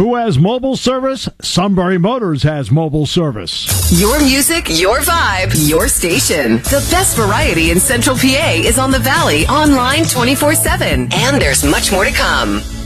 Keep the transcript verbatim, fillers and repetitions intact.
Who has mobile service? Sunbury Motors has mobile service. Your music, your vibe, your station. The best variety in Central P A is on the Valley online twenty-four seven. And there's much more to come.